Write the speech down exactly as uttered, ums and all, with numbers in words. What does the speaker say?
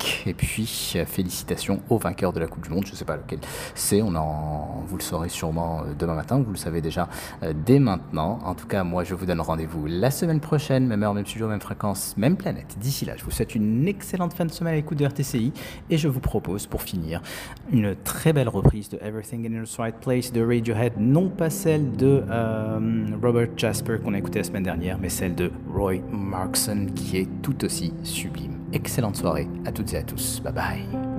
magnifique. Et puis, euh, félicitations au vainqueur de la Coupe du Monde. Je ne sais pas lequel c'est, on en, vous le saurez sûrement euh, demain matin, vous le savez déjà euh, dès maintenant. En tout cas, moi, je vous donne rendez-vous la semaine prochaine, même heure, même studio, même fréquence, même planète. D'ici là, je vous souhaite une excellente fin de semaine à l'écoute de R T C I et je vous propose, pour finir, une très belle reprise de Everything in its Right Place de Radiohead, non pas celle de euh, Robert Jasper qu'on a écouté la semaine dernière, mais celle de Roy Markson qui est tout aussi sublime. Excellente soirée à toutes et à tous. Bye bye.